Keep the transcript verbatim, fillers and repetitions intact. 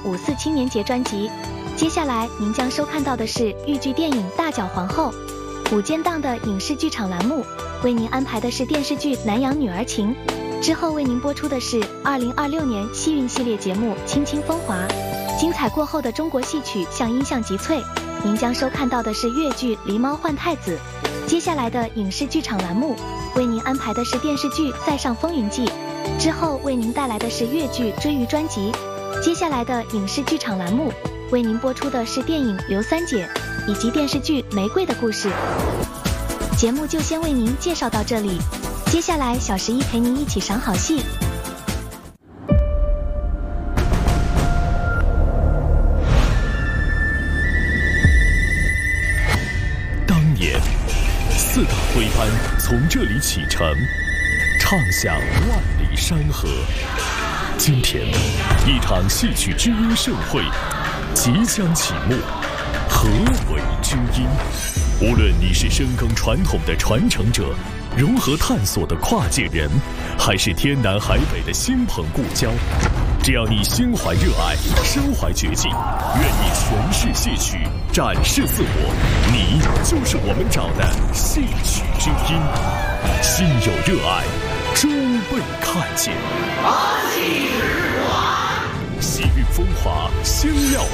五四青年节专辑。接下来您将收看到的是豫剧电影《大脚皇后》。午间档的影视剧场栏目为您安排的是电视剧《南洋女儿情》，之后为您播出的是二零二六年戏韵系列节目《青青风华》。精彩过后的中国戏曲像音像集萃，您将收看到的是粤剧《狸猫换太子》。接下来的影视剧场栏目为您安排的是电视剧《塞上风云记》，之后为您带来的是粤剧《追鱼》专辑。接下来的影视剧场栏目为您播出的是电影《刘三姐》以及电视剧《玫瑰的故事》。节目就先为您介绍到这里，接下来小十一陪您一起赏好戏。 当年四大徽班从这里启程，唱响万里山河。今天，一场戏曲知音盛会即将启幕。何为知音？无论你是深耕传统的传承者，融合探索的跨界人，还是天南海北的新朋故交，只要你心怀热爱，身怀绝技，愿意诠释戏曲，展示自我，你就是我们找的戏曲之音。心有热爱，终被看见。 八戏之馆， 戏韵风华，星耀